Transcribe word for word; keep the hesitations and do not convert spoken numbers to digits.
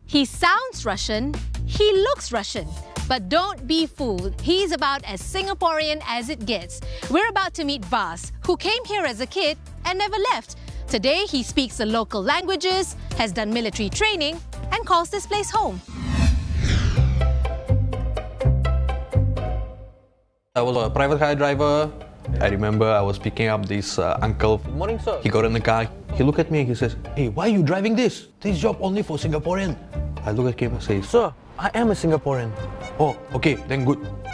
He sounds Russian, he looks Russian. But don't be fooled, he's about as Singaporean as it gets. We're about to meet Vas, who came here as a kid and never left. Today, he speaks the local languages, has done military training, and calls this place home. I was a private car driver. I remember I was picking up this uh, uncle. Good morning, sir. He got in the car. He looked at me and he says, "Hey, why are you driving this? This job only for Singaporean." I look at him and say, Sir, I am a Singaporean. "Oh, okay, then good."